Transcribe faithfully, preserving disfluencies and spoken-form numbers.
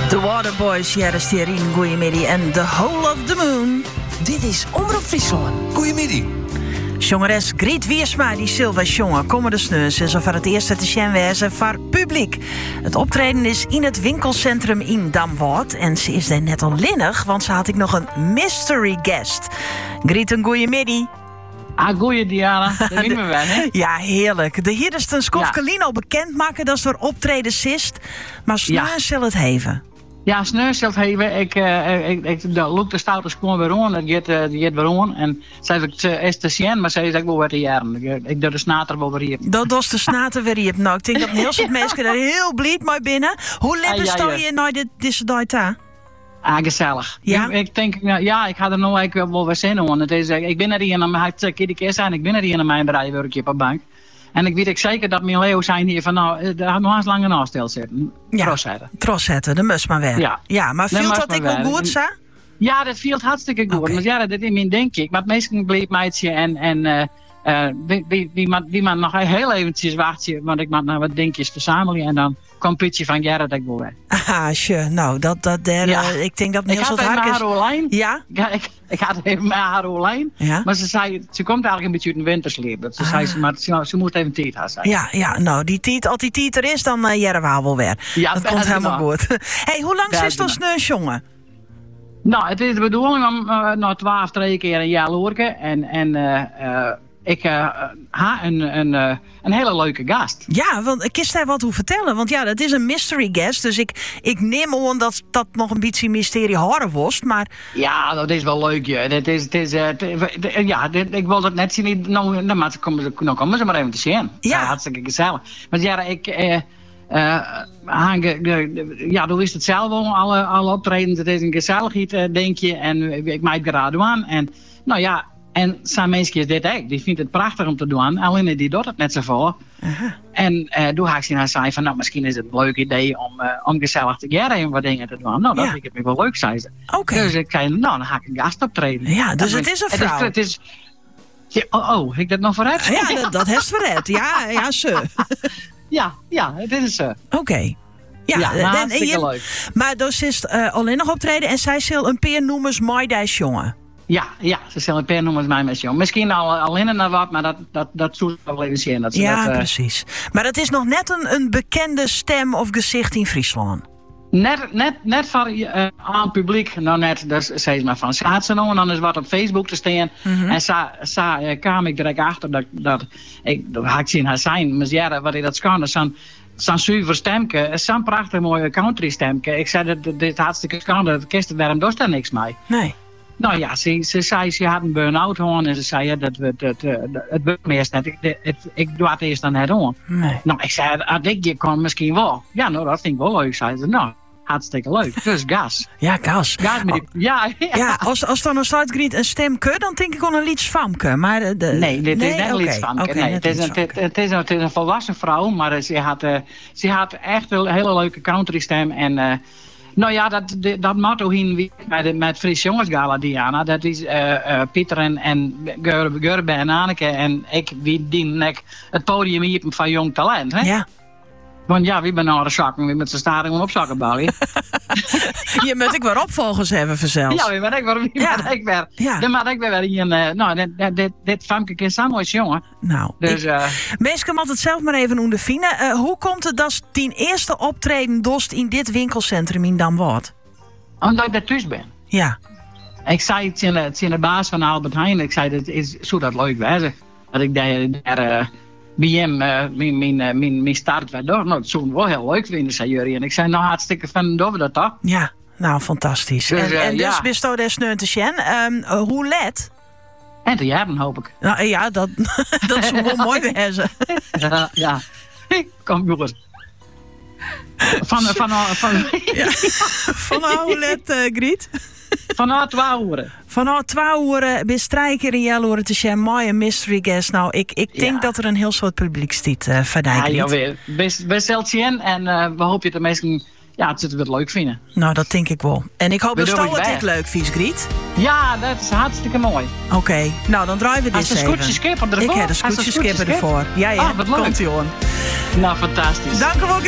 The Waterboys, Jere Stierin, goeiemiddag en The Whole of the Moon. Dit is Omroep Friesland. Goeiemiddag. Jongeres Griet Wiersma, die Silva jongen, komende sneus is voor het eerste te zien wezen voor publiek. Het optreden is in het winkelcentrum in Damwoudt en ze is daar net al linnig, want ze had ik nog een mystery guest. Griet, een goeiemiddag. Ah, goeie Diana, dat weet me wel, hè? Ja, heerlijk. De hier is een Skofkelien Ja. al bekend maken, dat is door optreden sist. Maar sneus Ja. zal het heven. Ja, sneeuwstelt even. Ik, uh, ik, ik de loop de stoute gewoon weer aan. Dat gaat, uh, die gaat weer aan. En zei ik, het is te zien, maar zei ik wel wat te jaren. Ik, ik doe de snater wel weer hier. Dat was de snaten weer hier. Nou, ik denk dat een heel soort mensen er heel blij mee binnen. Hoe Ah, lekker ja, sta ja. je nou dit, deze dag aan? Ah, gezellig. Ja? Ik, ik denk, nou, ja, ik ga er nou eigenlijk wel weer zin in. Het is, uh, ik ben er hier aan mijn keer zijn. Ik ben er hier aan mijn bedrijf werk op de bank. En ik weet ik zeker dat mijn Leo zijn hier van nou, daar had nog eens lang een afstel zitten. Ja. Crosszetten. Troszetten, de mus maar weer. Ja. ja maar De viel mus dat maar ik wel weer. goed, sa? Ja, dat viel hartstikke goed. Oké. Maar ja, dat is mijn denk ik. Maar het meeste bleef meidje en, en uh, uh, die, die, die, man, die man nog heel eventjes wachten, want ik maak nog wat dingetjes verzamelen en dan komt Pietje van Gerrit dat ik wil weg. Ah, sure. Nou, dat, dat der, Ja. uh, ik denk dat Ik heel had soort even harkers... haar Olijn. Ja? Ja, ik, ik had even met haar Olijn. Ja? Maar ze zei, ze komt eigenlijk een beetje uit een wintersleep. Dat ze zei, ze, maar ze, ze moest even tijd hebben. zei. Ja, ja, nou, die tiet, als die tiet er is, dan uh, Jerre we wel weer. Ja, dat dat komt is helemaal waar. goed. Hey, hoe lang Dat is is dat waar. sneus, jongen? Nou, het is de bedoeling om uh, nou twaalf, drie keer een jaar te werken. En, en uh, uh, ik uh, ha een, een, uh, een hele leuke gast. Ja, want ik kist daar wat hoe vertellen. Want ja, dat is een mystery guest. Dus ik, ik neem aan dat dat nog een beetje mysterie horen was. Maar Ja, dat is wel leuk. Ja. Het is, het is, uh, het- het- ja, dit- ik wil het net zien. Nou, nou, maar komen ze, nou komen ze maar even te zien. Ja. Uh, hartstikke gezellig. Maar ja, ik... Uh, uh, hang, uh, ja, doe is het zelf al, alle, alle optredens. Het is een gezelligheid, uh, denk je. En ik maak graag aan. En nou ja, en zijn mensen is dit ook. Die vindt het prachtig om te doen. Alleen die doet het net zo voor. aha. En uh, toen had ik ze zei van, nou, misschien is het een leuk idee om, uh, om gezellig te gaan en wat dingen te doen. Nou, dat Ja. vind ik het wel leuk, zei ze. Oké. Dus ik zei, nou, dan ga ik een gast optreden. Ja, dus Dat het is een Het is, vrouw. het is, ja, oh, oh, heb ik dat nog vooruit? Ja, dat, dat heeft verred. Ja, ja, ze. ja, ja, het is zo. Oké. Ja, Ja, en- maar en hartstikke je- leuk. Maar dus is uh, alleen nog optreden en zij zal een peer noemen Maidijs jongen. Ja, ja, ze stellen een paar nummers mij met jong. Misschien al, al in en wat, maar dat, dat, dat zoekt wel even zien. Dat ze Ja, dat, uh, precies. Maar dat is nog net een, een bekende stem of gezicht in Friesland. Net, net, net van uh, aan het publiek, nou net, dus zei ze maar van, staat ze nou en dan is wat op Facebook te staan. Mhm. En sa, sa, uh, kwam ik direct achter dat, dat ik, dat had ik zien haar zijn, maar ja, wat ik dat kan, is zo'n zo'n zuiver stemke, zo'n prachtig mooie country stemke. Ik zei, dat dit hartstikke schande, dat kist, waarom doet daar niks mee? Nee. Nou ja, ze, ze zei, ze had een burn-out gehad en ze zei, ja, dat, dat, dat, dat, het werkt me eerst net, ik, het, het, ik doe het eerst dan net aan. Nee. Nou, ik zei, als ik je kan misschien wel. Ja, nou, dat vind ik wel leuk, zei ze. Nou, hartstikke leuk. Dus gas. Ja, Kas. Gas met die... Ja, ja. Ja, als, als dan een Zuidgriet een stem keur, dan denk ik aan een lied Famke. Maar de, de- Nee, dit is net oké, iets van. oké, nee, net het, is iets een, van. het, het, is een, het is een volwassen vrouw, maar uh, ze, had, uh, ze had echt een hele leuke country stem. En uh, nou ja, dat, de, dat motto hier met, de- met Fries Jongensgala, Diana, dat is uh, uh, Pieter en, en Gerbe, Gerbe en Anneke en ik, wie dienen ik het podium hier van jong talent. Hè? Ja, Want ja, wie ben nou de zakken, wie met z'n staring op zakken bouwen. je moet ik weer opvolgers hebben verzeld. Ja, wie ben ik weer? Wie Ja. ben ik weer? Ja. Dan maak ik weer weer een. Uh, nou, dit, dit, dit, dit Famke is zo'n mooi jongen. Nou, Dus, ik, uh, mensen moeten het zelf maar even ondervinden. Uh, hoe komt het dat tien eerste optreden dost in dit winkelcentrum in Damwoudt? omdat ik daar thuis ben. Ja, Ik zei het in de, het in de baas van Albert Heijn. Ik zei, dat is, zou dat leuk wezen? Dat ik daar, daar uh, bij hem, uh, mijn, mijn, uh, mijn, mijn start werd door. Nou, dat zou ik wel heel leuk vinden, zei jullie. En ik zei, nou, hartstikke fijn dat we dat toch? ja. Nou, fantastisch. Dus, en, uh, en dus ja. bist u daar sneun te zien. Um, uh, hoe let? En te jaren, hoop ik. Nou uh, ja, dat, dat zou wel mooi wezen. Ja, ja. Kom, jongens. Van, van, van, van, Van hoe let, uh, Griet? van twaalf uur. Van twee uur bij strijker in Jelloeren te zien. Mooie mystery guest. Nou, ik, ik denk Ja. dat er een heel soort publiek stiet uh, van Ja, Dijk. joh, weer. Best, best zeltien. En uh, we hopen dat de mensen ja, het het wel leuk vinden. Nou, dat denk ik wel. En ik hoop We dat doen Stal het het ik bij. leuk vies, Griet. Ja, dat is hartstikke mooi. Oké, okay. Nou dan draaien we dit Als de even. scootjeskipper ervoor. Ik heb de Als de scootjeskipper scootjeskip. ervoor. Ja, ja, Ah, wat leuk. komt ie hoor. Nou, fantastisch. Dank u wel, Griet.